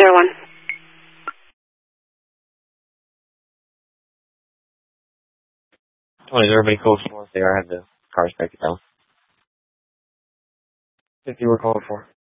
1. Is everybody code 4? If they are, have the car spec it down. 50 we're calling for.